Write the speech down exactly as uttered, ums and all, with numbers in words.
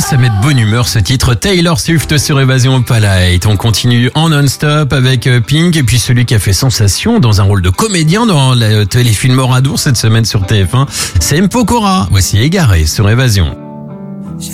ça met de bonne humeur ce titre. Taylor Swift sur Évasion Palette. On continue en non-stop avec Pink et puis celui qui a fait sensation dans un rôle de comédien dans le téléfilm Oradour cette semaine sur T F un, c'est M. Pokora. Voici Égaré sur Évasion.